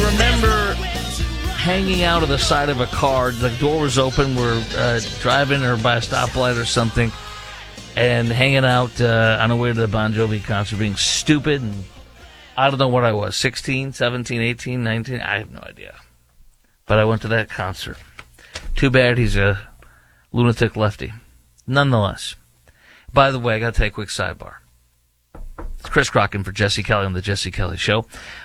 remember hanging out of the side of a car. The door was open. We're driving or by a stoplight or something, and hanging out on the way to the Bon Jovi concert, being stupid. And I don't know what I was, 16, 17, 18, 19. I have no idea. But I went to that concert. Too bad he's a lunatic lefty. Nonetheless. By the way, I got to take a quick sidebar. It's Chris Crocken for Jesse Kelly on the Jesse Kelly Show.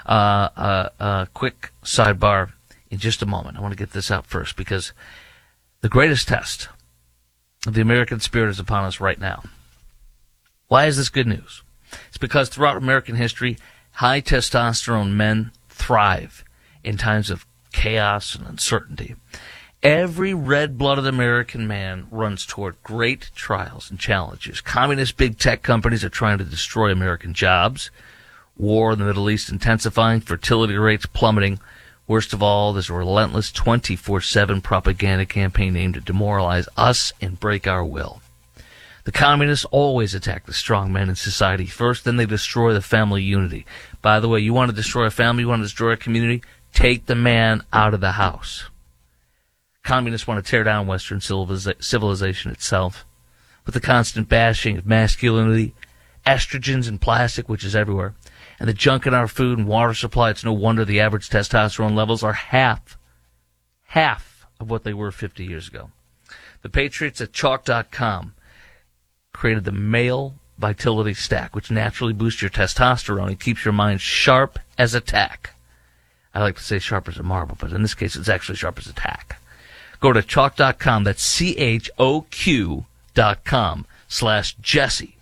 Quick sidebar in just a moment. I want to get this out first because the greatest test of the American spirit is upon us right now. Why is this good news? It's because throughout American history, high testosterone men thrive in times of chaos and uncertainty. Every red-blooded American man runs toward great trials and challenges. Communist big tech companies are trying to destroy American jobs. War in the Middle East intensifying, fertility rates plummeting. Worst of all, there's a relentless 24/7 propaganda campaign aimed to demoralize us and break our will. The communists always attack the strong men in society first, then they destroy the family unity. By the way, you want to destroy a family, you want to destroy a community, take the man out of the house. Communists want to tear down Western civilization itself with the constant bashing of masculinity, estrogens and plastic, which is everywhere, and the junk in our food and water supply. It's no wonder the average testosterone levels are half of what they were 50 years ago. The patriots at Chalk.com created the Male Vitality Stack, which naturally boosts your testosterone and keeps your mind sharp as a tack. I like to say sharp as a marble, but in this case it's actually sharp as a tack. Go to Chalk.com, that's CHOQ.com/Jesse.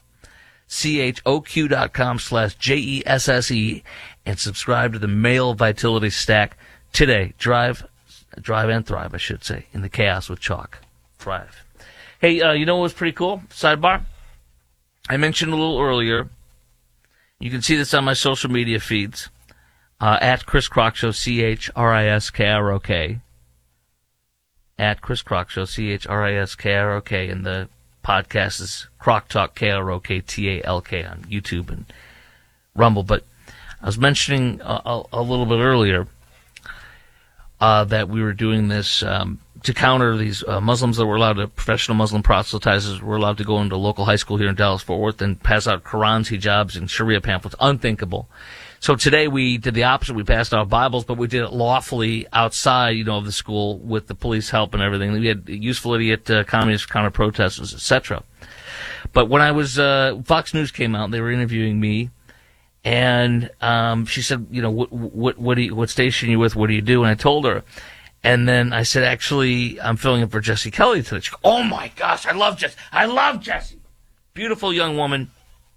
CHOQ.com/JESSE, and subscribe to the Male Vitality Stack today. Drive and thrive, I should say, in the chaos with Chalk. Thrive. Hey, you know what was pretty cool? Sidebar. I mentioned a little earlier. You can see this on my social media feeds. At Chris Crock Show, CHRISKROK. At Chris Crock Show, CHRISKROK. And the podcast is Crock Talk, KROKTALK on YouTube and Rumble. But I was mentioning a little bit earlier that we were doing this to counter these Muslims that were allowed to, professional Muslim proselytizers were allowed to go into a local high school here in Dallas-Fort Worth and pass out Qurans, hijabs, and Sharia pamphlets. Unthinkable. So today we did the opposite. We passed out Bibles, but we did it lawfully outside, of the school with the police help and everything. We had useful idiot communist counter-protesters, etc. But when I was, Fox News came out, they were interviewing me, and she said, what station are you with? What do you do? And I told her. And then I said, actually, I'm filling in for Jesse Kelly today. She goes, oh my gosh, I love Jesse. Beautiful young woman.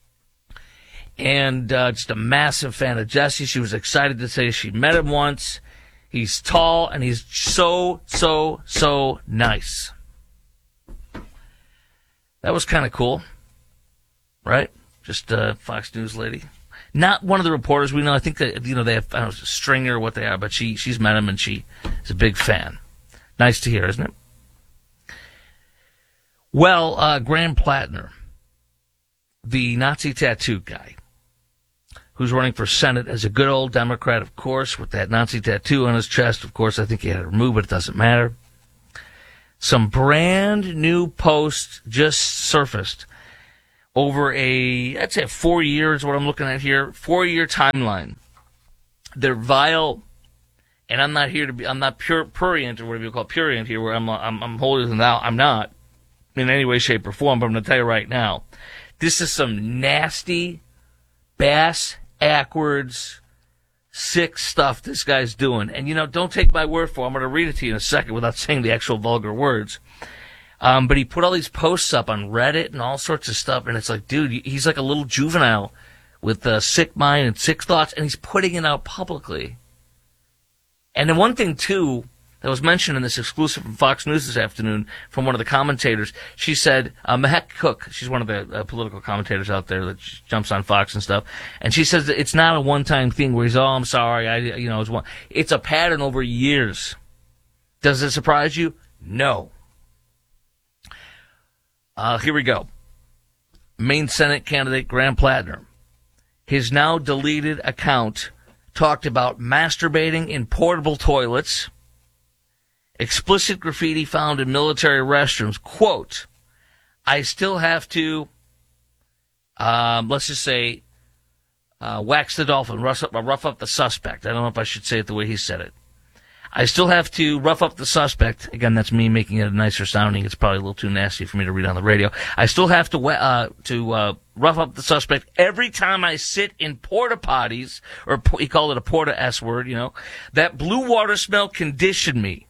And just a massive fan of Jesse. She was excited to say she met him once. He's tall, and he's so nice. That was kind of cool, right? Just a Fox News lady. Not one of the reporters we know. I think that, they have, I don't know, Stringer or what they are, but she's met him, and she is a big fan. Nice to hear, isn't it? Well, Graham Plattner, the Nazi tattoo guy, who's running for Senate as a good old Democrat, of course, with that Nazi tattoo on his chest. Of course, I think he had it removed, but it doesn't matter. Some brand new posts just surfaced over I'd say 4 years, what I'm looking at here, 4-year timeline. They're vile, and I'm not prurient, or whatever you call prurient here, where I'm holier than thou. I'm not in any way, shape, or form, but I'm going to tell you right now. This is some nasty, bass-ackwards, sick stuff this guy's doing. And, don't take my word for it. I'm going to read it to you in a second without saying the actual vulgar words. But he put all these posts up on Reddit and all sorts of stuff, and it's like, dude, he's like a little juvenile with a sick mind and sick thoughts, and he's putting it out publicly. And then one thing, too, that was mentioned in this exclusive from Fox News this afternoon from one of the commentators, she said, Mahek Cook, she's one of the political commentators out there that jumps on Fox and stuff, and she says that it's not a one-time thing where he's, oh, I'm sorry, it's a pattern over years. Does it surprise you? No. Here we go. Maine Senate candidate Graham Plattner. His now deleted account talked about masturbating in portable toilets, explicit graffiti found in military restrooms. Quote, I still have to, let's just say, wax the dolphin, rough up the suspect. I don't know if I should say it the way he said it. I still have to rough up the suspect. Again, that's me making it nicer sounding. It's probably a little too nasty for me to read on the radio. I still have to rough up the suspect every time I sit in porta potties, or he called it a porta S word, you know. That blue water smell conditioned me.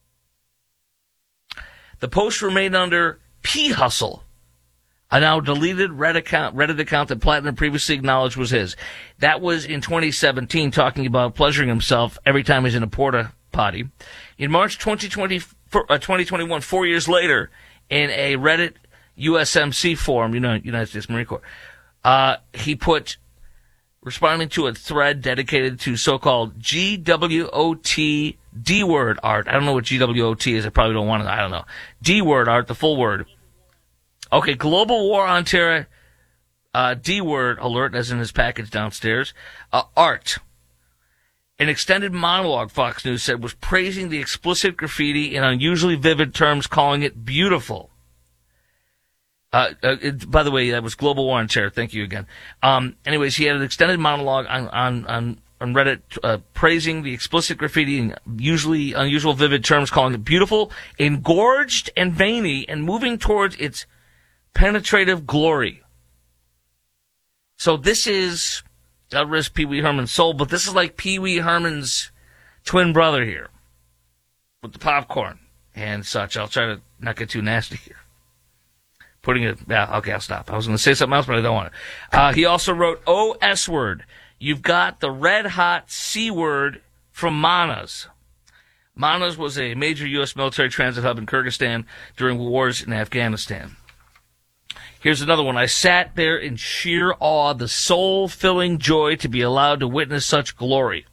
The posts were made under P Hustle, a now deleted Reddit account that Platinum previously acknowledged was his. That was in 2017, talking about pleasuring himself every time he's in a porta potty. In March 2021, 4 years later, in a Reddit USMC forum, United States Marine Corps, he put, responding to a thread dedicated to so-called GWOT D-word art. I don't know what GWOT is. I probably don't want to. I don't know. D-word art, the full word. Okay, Global War on Terror, D-word alert, as in his package downstairs. Art. An extended monologue, Fox News said, was praising the explicit graffiti in unusually vivid terms, calling it beautiful. By the way, that was Global War on Terror. Thank you again. Anyways, he had an extended monologue on Reddit, praising the explicit graffiti in usually unusual vivid terms, calling it beautiful, engorged and veiny, and moving towards its penetrative glory. So this is, God rest Pee Wee Herman's soul, but this is like Pee Wee Herman's twin brother here, with the popcorn and such. I'll try to not get too nasty here. Okay, I'll stop. I was going to say something else, but I don't want to. He also wrote, S word. You've got the red hot C word from Manas. Manas was a major U.S. military transit hub in Kyrgyzstan during wars in Afghanistan. Here's another one. I sat there in sheer awe, the soul-filling joy to be allowed to witness such glory.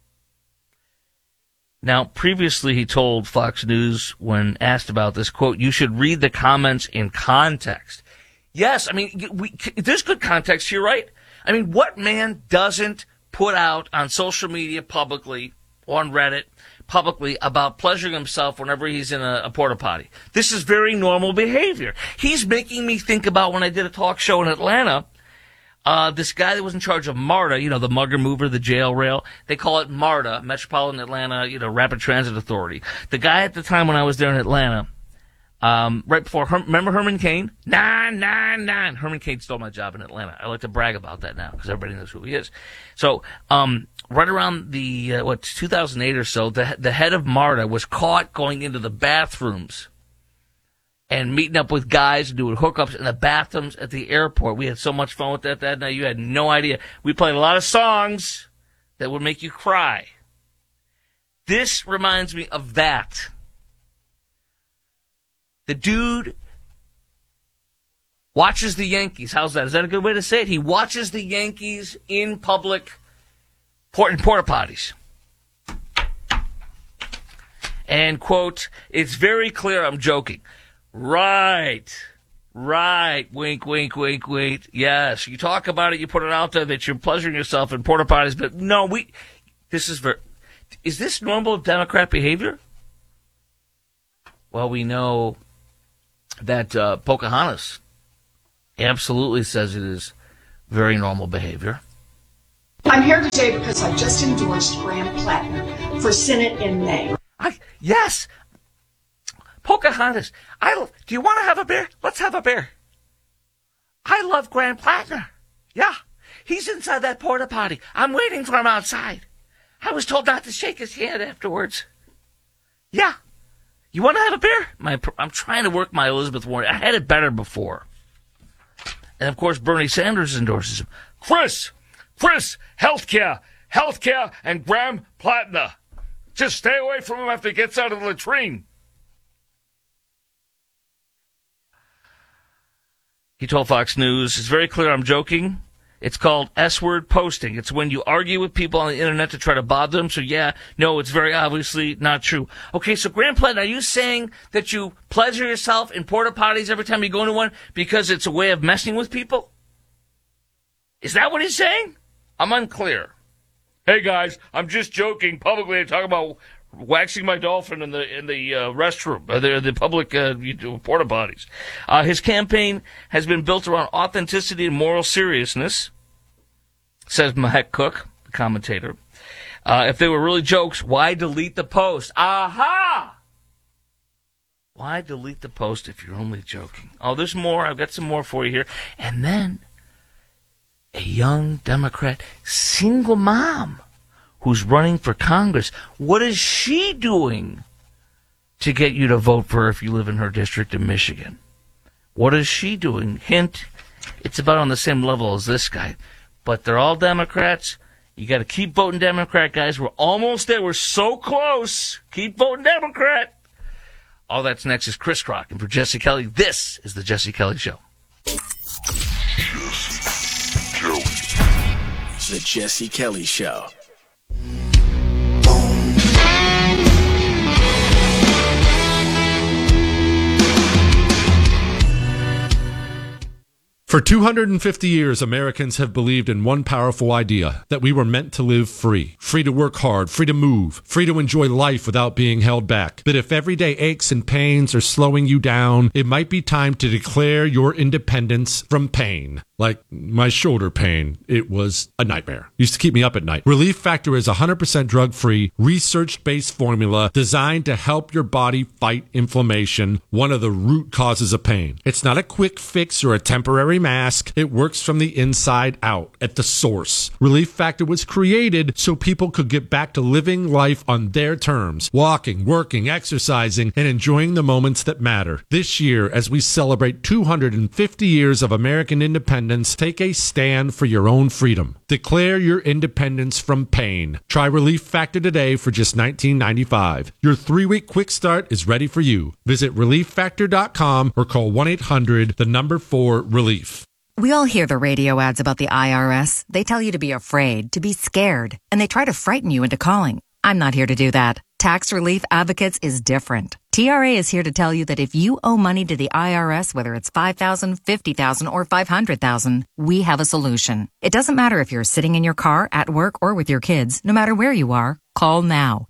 Now, previously he told Fox News when asked about this, quote, you should read the comments in context. Yes, I mean, there's good context here, right? I mean, what man doesn't put out on social media publicly, on Reddit, publicly, about pleasuring himself whenever he's in a porta potty? This is very normal behavior. He's making me think about when I did a talk show in Atlanta, this guy that was in charge of MARTA, the mugger mover, the jail rail. They call it MARTA, Metropolitan Atlanta, Rapid Transit Authority. The guy at the time when I was there in Atlanta, right before, remember Herman Cain? 999. Herman Cain stole my job in Atlanta. I like to brag about that now because everybody knows who he is. So, right around the 2008 or so, the head of MARTA was caught going into the bathrooms and meeting up with guys and doing hookups in the bathrooms at the airport. We had so much fun with that night. You had no idea. We played a lot of songs that would make you cry. This reminds me of that. The dude watches the Yankees. How's that? Is that a good way to say it? He watches the Yankees in public in porta potties. And, quote, it's very clear I'm joking. Right. Wink, wink, wink, wink. Yes, you talk about it, you put it out there that you're pleasuring yourself in porta potties, but no, is this normal Democrat behavior? Well, we know that Pocahontas absolutely says it is very normal behavior. I'm here today because I just endorsed Graham Plattner for Senate in May. Yes. Pocahontas. Do you want to have a beer? Let's have a beer. I love Graham Plattner. Yeah. He's inside that porta potty. I'm waiting for him outside. I was told not to shake his hand afterwards. Yeah. You want to have a beer? I'm trying to work my Elizabeth Warren. I had it better before. And, of course, Bernie Sanders endorses him. Chris, healthcare, and Graham Plattner. Just stay away from him after he gets out of the latrine. He told Fox News, it's very clear I'm joking. It's called S-word posting. It's when you argue with people on the internet to try to bother them. So, yeah, no, it's very obviously not true. Okay, so Graham Plattner, are you saying that you pleasure yourself in porta potties every time you go into one because it's a way of messing with people? Is that what he's saying? I'm unclear. Hey guys, I'm just joking. Publicly, I'm talking about waxing my dolphin in the restroom, the public porta potties. His campaign has been built around authenticity and moral seriousness, says Mahek Cook, the commentator. If they were really jokes, why delete the post? Aha! Why delete the post if you're only joking? Oh, there's more. I've got some more for you here. And then a young Democrat single mom who's running for Congress. What is she doing to get you to vote for her if you live in her district in Michigan? What is she doing? Hint, it's about on the same level as this guy. But they're all Democrats. You got to keep voting Democrat, guys. We're almost there. We're so close. Keep voting Democrat. All that's next is Chris Crock. And for Jesse Kelly, this is the Jesse Kelly Show. The Jesse Kelly Show. For 250 years, Americans have believed in one powerful idea, that we were meant to live free. Free to work hard, free to move, free to enjoy life without being held back. But if everyday aches and pains are slowing you down, it might be time to declare your independence from pain. Like my shoulder pain. It was a nightmare. Used to keep me up at night. Relief Factor is 100% drug-free, research-based formula designed to help your body fight inflammation, one of the root causes of pain. It's not a quick fix or a temporary mask. It works from the inside out, at the source. Relief Factor was created so people could get back to living life on their terms, walking, working, exercising, and enjoying the moments that matter. This year, as we celebrate 250 years of American independence, take a stand for your own freedom. Declare your independence from pain. Try Relief Factor today for just $19.95. Your 3-week quick start is ready for you. Visit ReliefFactor.com or call 1-800-4-RELIEF. We all hear the radio ads about the IRS. They tell you to be afraid, to be scared, and they try to frighten you into calling. I'm not here to do that. Tax Relief Advocates is different. TRA is here to tell you that if you owe money to the IRS, whether it's $5,000, $50,000, or $500,000, we have a solution. It doesn't matter if you're sitting in your car, at work, or with your kids. No matter where you are, call now.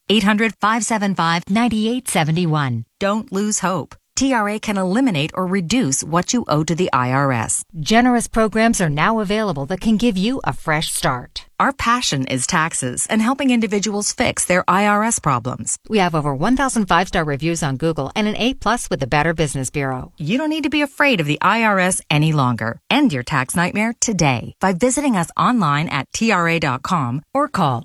800-575-9871. Don't lose hope. TRA can eliminate or reduce what you owe to the IRS. Generous programs are now available that can give you a fresh start. Our passion is taxes and helping individuals fix their IRS problems. We have over 1,000 5-star reviews on Google and an A+ with the Better Business Bureau. You don't need to be afraid of the IRS any longer. End your tax nightmare today by visiting us online at TRA.com or call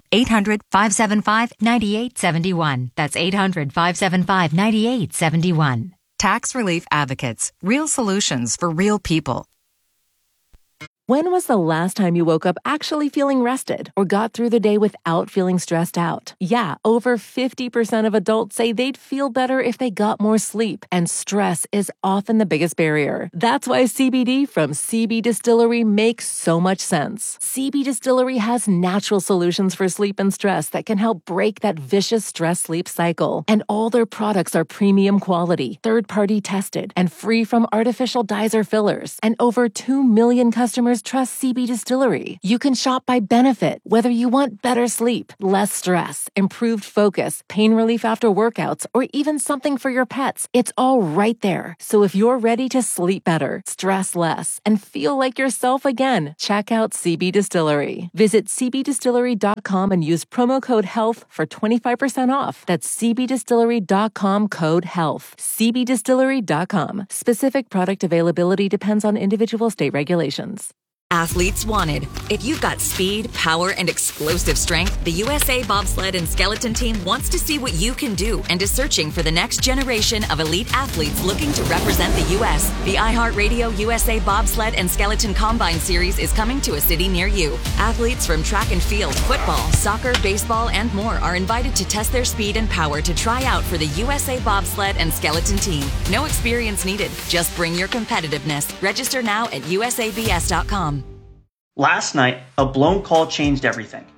800-575-9871. That's 800-575-9871. Tax Relief Advocates. Real solutions for real people. When was the last time you woke up actually feeling rested or got through the day without feeling stressed out? Yeah, over 50% of adults say they'd feel better if they got more sleep, and stress is often the biggest barrier. That's why CBD from CB Distillery makes so much sense. CB Distillery has natural solutions for sleep and stress that can help break that vicious stress-sleep cycle. And all their products are premium quality, third-party tested, and free from artificial dyes or fillers. And over 2 million customers trust CB Distillery. You can shop by benefit, whether you want better sleep, less stress, improved focus, pain relief after workouts, or even something for your pets. It's all right there. So if you're ready to sleep better, stress less, and feel like yourself again, check out CB Distillery. Visit cbdistillery.com and use promo code HEALTH for 25% off. That's cbdistillery.com code HEALTH. cbdistillery.com. Specific product availability depends on individual state regulations. Athletes wanted. If you've got speed, power, and explosive strength, the USA Bobsled and Skeleton Team wants to see what you can do and is searching for the next generation of elite athletes looking to represent the U.S. The iHeartRadio USA Bobsled and Skeleton Combine Series is coming to a city near you. Athletes from track and field, football, soccer, baseball, and more are invited to test their speed and power to try out for the USA Bobsled and Skeleton Team. No experience needed. Just bring your competitiveness. Register now at usabs.com. Last night, a blown call changed everything.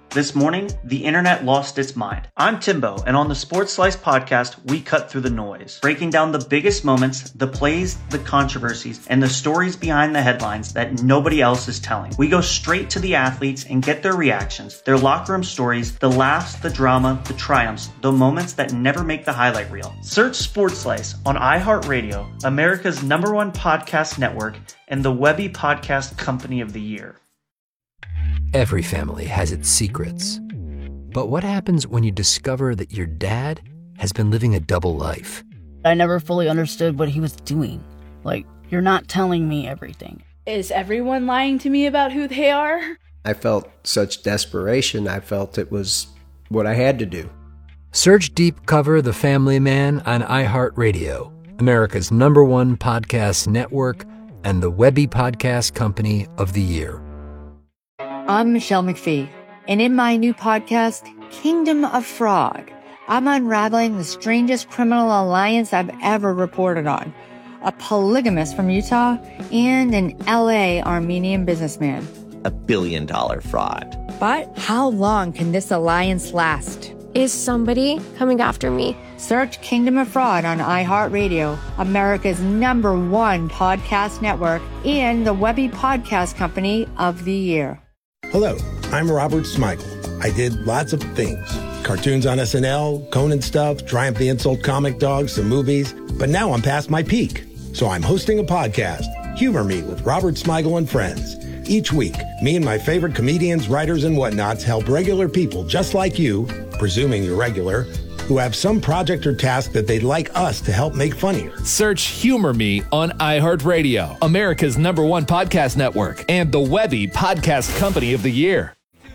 This morning, the internet lost its mind. I'm Timbo, and on the Sports Slice podcast, we cut through the noise, breaking down the biggest moments, the plays, the controversies, and the stories behind the headlines that nobody else is telling. We go straight to the athletes and get their reactions, their locker room stories, the laughs, the drama, the triumphs, the moments that never make the highlight reel. Search Sports Slice on iHeartRadio, America's #1 podcast network, and the Webby Podcast Company of the Year. Every family has its secrets. But what happens when you discover that your dad has been living a double life? I never fully understood what he was doing. Like, you're not telling me everything. Is everyone lying to me about who they are? I felt such desperation. I felt it was what I had to do. Search Deep Cover The Family Man on iHeartRadio, America's #1 podcast network, and the Webby Podcast Company of the Year. I'm Michelle McPhee, and in my new podcast, Kingdom of Fraud, I'm unraveling the strangest criminal alliance I've ever reported on. A polygamist from Utah and an LA Armenian businessman. $1 billion fraud. But how long can this alliance last? Is somebody coming after me? Search Kingdom of Fraud on iHeartRadio, America's #1 podcast network, and the Webby Podcast Company of the Year. Hello, I'm Robert Smigel. I did lots of things. Cartoons on SNL, Conan stuff, Triumph the Insult comic dogs, some movies. But now I'm past my peak. So I'm hosting a podcast, Humor Me with Robert Smigel and Friends. Each week, me and my favorite comedians, writers, and whatnots help regular people just like you, presuming you're regular, who have some project or task that they'd like us to help make funnier. Search Humor Me on iHeartRadio, America's #1 podcast network, and the Webby Podcast Company of the Year.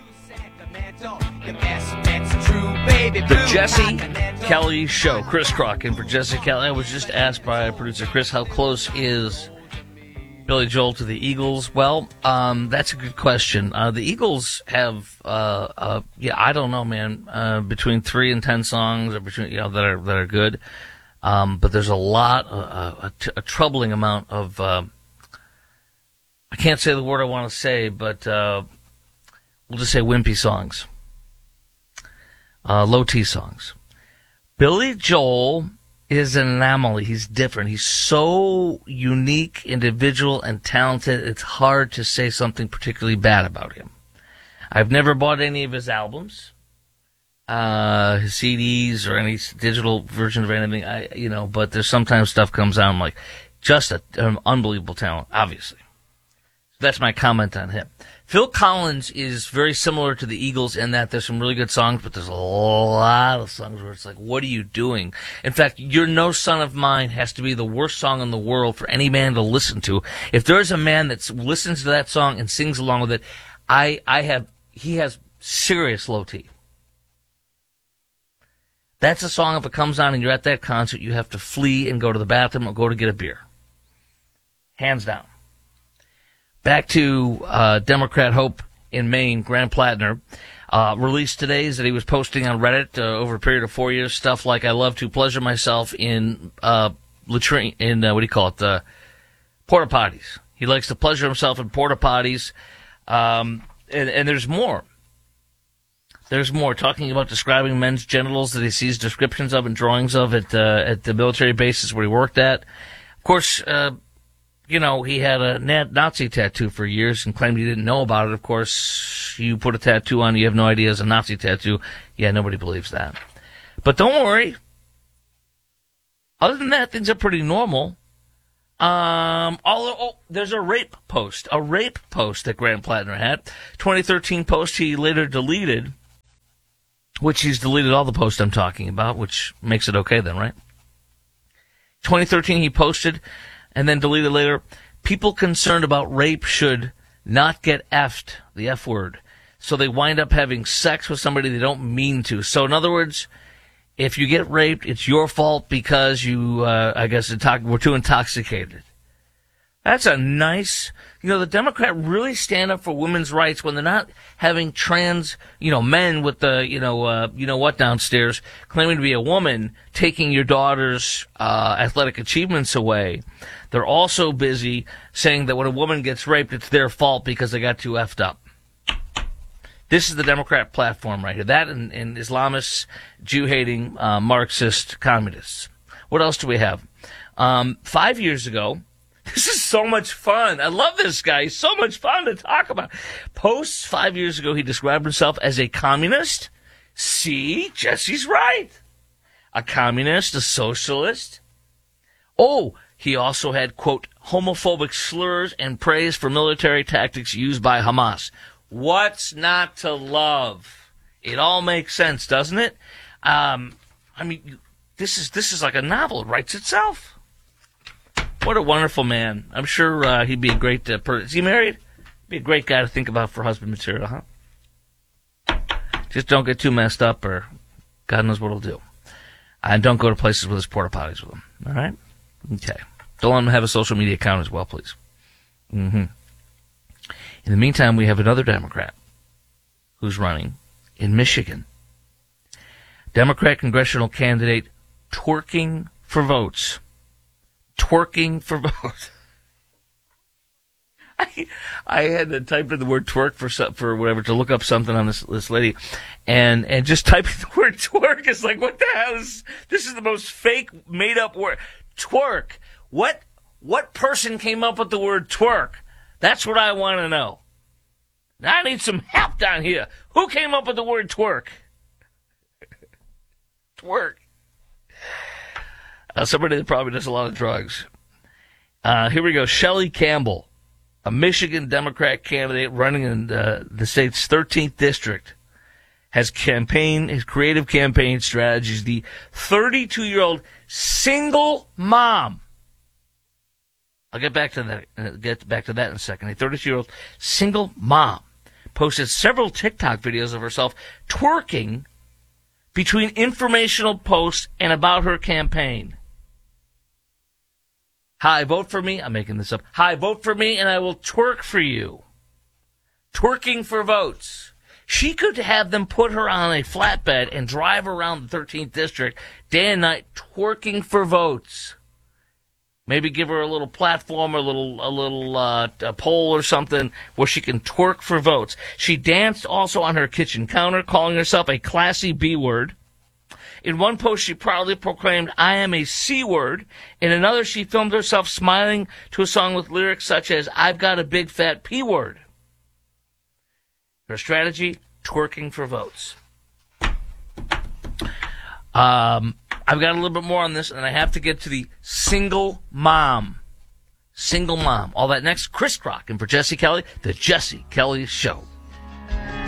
The Jesse Kelly Show. Chris Crock in for Jesse Kelly. I was just asked by producer Chris, how close is Billy Joel to the Eagles? Well, that's a good question. The Eagles have, I don't know, man, between 3 and 10 songs, or between, that are good. But there's a lot, a troubling amount of, I can't say the word I want to say, but, we'll just say wimpy songs. Low T songs. Billy Joel is an anomaly. He's different. He's so unique, individual, and talented, it's hard to say something particularly bad about him. I've never bought any of his albums, his CDs, or any digital version of anything, but there's sometimes stuff comes out, I'm like, just an unbelievable talent, obviously. That's my comment on him. Phil Collins is very similar to the Eagles in that there's some really good songs, but there's a lot of songs where it's like, what are you doing? In fact, You're No Son of Mine has to be the worst song in the world for any man to listen to. If there's a man that listens to that song and sings along with it, he has serious low T. That's a song, if it comes on and you're at that concert, you have to flee and go to the bathroom or go to get a beer. Hands down. Back to Democrat Hope in Maine, Graham Plattner, released today is that he was posting on Reddit over a period of 4 years stuff like, I love to pleasure myself in latrine, in porta potties. He likes to pleasure himself in porta potties, and there's more. There's more, talking about describing men's genitals that he sees descriptions of and drawings of at the military bases where he worked at. Of course, he had a Nazi tattoo for years and claimed he didn't know about it. Of course, you put a tattoo on, you have no idea it's a Nazi tattoo. Yeah, nobody believes that. But don't worry. Other than that, things are pretty normal. There's a rape post that Graham Plattner had. 2013 post he later deleted, which he's deleted all the posts I'm talking about, which makes it okay then, right? 2013 he posted, and then deleted later, people concerned about rape should not get effed, the F word. So they wind up having sex with somebody they don't mean to. So in other words, if you get raped, it's your fault because you, were too intoxicated. That's a nice, the Democrat really stand up for women's rights when they're not having trans, men with the, downstairs claiming to be a woman, taking your daughter's, athletic achievements away. They're also busy saying that when a woman gets raped, it's their fault because they got too effed up. This is the Democrat platform right here. That and Islamists, Jew-hating, Marxist communists. What else do we have? 5 years ago, this is so much fun. I love this guy. He's so much fun to talk about. Posts 5 years ago, he described himself as a communist. See, Jesse's right. A communist, a socialist. Oh, he also had, quote, homophobic slurs and praise for military tactics used by Hamas. What's not to love? It all makes sense, doesn't it? This is like a novel. It writes itself. What a wonderful man. I'm sure he'd be a great person. Is he married? Be a great guy to think about for husband material, huh? Just don't get too messed up, or God knows what he'll do. And don't go to places with his porta potties with him. All right? Okay. Don't let him have a social media account as well, please. In the meantime, we have another Democrat who's running in Michigan. Democrat congressional candidate twerking for votes. Twerking for votes. I had to type in the word twerk for whatever to look up something on this lady, and just typing the word twerk is like, what the hell is this? Is the most fake made up word. Twerk. What person came up with the word twerk? That's what I want to know. Now I need some help down here. Who came up with the word twerk? Twerk. Somebody that probably does a lot of drugs. Here we go. Shelley Campbell, a Michigan Democrat candidate running in the state's 13th district, has creative campaign strategies. The 32-year-old single mom. I'll get back to that in a second. A 32-year-old single mom posted several TikTok videos of herself twerking between informational posts and about her campaign. Hi, vote for me. I'm making this up. Hi, vote for me and I will twerk for you. Twerking for votes. She could have them put her on a flatbed and drive around the 13th district day and night twerking for votes. Maybe give her a little platform or a little pole or something where she can twerk for votes. She danced also on her kitchen counter, calling herself a classy B word. In one post, she proudly proclaimed, I am a C word. In another, she filmed herself smiling to a song with lyrics such as, I've got a big fat P word. Her strategy, twerking for votes. I've got a little bit more on this, and I have to get to the single mom. Single mom. All that next. Chris Crock, and for Jesse Kelly, The Jesse Kelly Show.